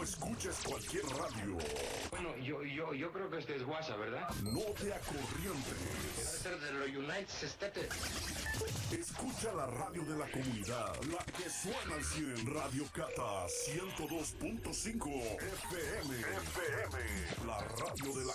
escuches cualquier radio. Bueno, yo creo que este es WhatsApp, ¿verdad? No te acorrientes. Debe ser de los United States. Escucha la radio de la comunidad, la que suena al 100, Radio Cata 102.5 FM. La radio de la